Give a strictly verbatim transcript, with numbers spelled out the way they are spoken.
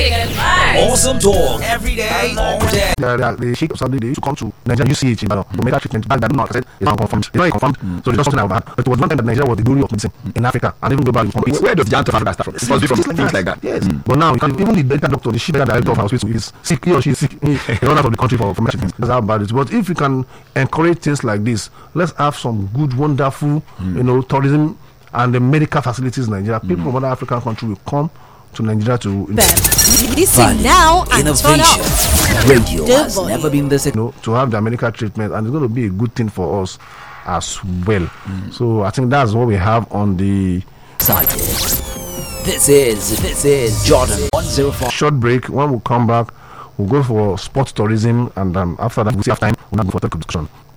Awesome talk every day, all day. The, the Sheikh of Saudi, they used to come to Nigeria U C H in Ibadan to make that treatment. Back then, no, I said it's not confirmed. It's not confirmed. Mm. So it's just something I've had. But it was one time that Nigeria was the glory of medicine mm. in Africa, and even globally. Where, where does the giant of Africa start from? It must be from things like, like that. Yes. Mm. But now, even the medical doctor, the chief medical director of our hospital is sick. He or she is sick. He run out of the country for, for medicine. That's how bad it is. But if we can encourage things like this, let's have some good, wonderful, mm. you know, tourism and the medical facilities in Nigeria. People mm. from other African countries will come to Nigeria to listen now and turn up. Radio has never been this. You know, to have the medical treatment, and it's going to be a good thing for us as well. Mm. So I think that's what we have on the side. This is this is Jordan one zero four. Short break. When we come back, we'll go for sports tourism, and um, after that, we'll see after time we'll go for tech discussion.